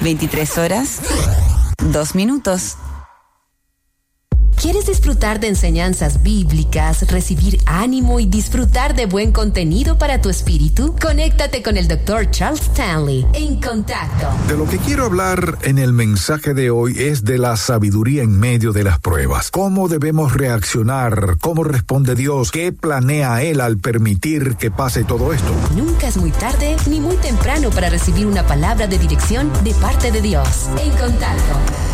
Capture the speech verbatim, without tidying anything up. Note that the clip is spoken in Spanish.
veintitrés horas, dos minutos. ¿Quieres disfrutar de enseñanzas bíblicas, recibir ánimo y disfrutar de buen contenido para tu espíritu? Conéctate con el doctor Charles Stanley en Contacto. De lo que quiero hablar en el mensaje de hoy es de la sabiduría en medio de las pruebas. ¿Cómo debemos reaccionar? ¿Cómo responde Dios? ¿Qué planea Él al permitir que pase todo esto? Nunca es muy tarde ni muy temprano para recibir una palabra de dirección de parte de Dios. En Contacto.